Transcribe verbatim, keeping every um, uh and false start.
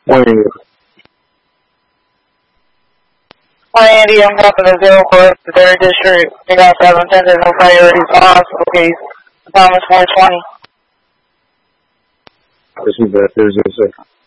Wayne. Hi, Andy. I'm talking to Zero Court, the third District. We got seven tenders, no priority for hospital case. Thomas four twenty. This is that. There's a